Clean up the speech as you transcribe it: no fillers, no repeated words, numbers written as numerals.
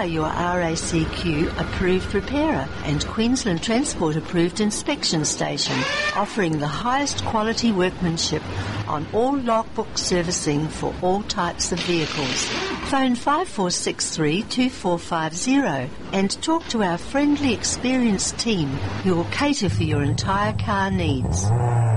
are your RACQ approved repairer and Queensland Transport approved inspection station, offering the highest quality workmanship on all logbook servicing for all types of vehicles. Phone 5463 2450 and talk to our friendly, experienced team who will cater for your entire car needs.